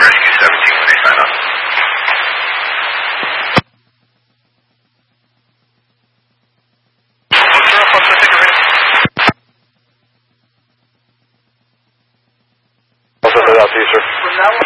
Rescue 17 when they sign up. What's the ticket rating? Also head out to you, sir.